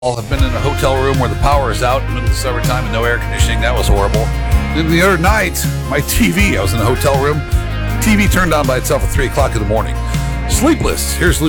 I've been in a hotel room where the power is out in the middle of the summertime and no air conditioning. That was horrible. Then the other night, my TV, I was in a hotel room, TV turned on by itself at 3 o'clock in the morning. Sleepless. Here's Luke.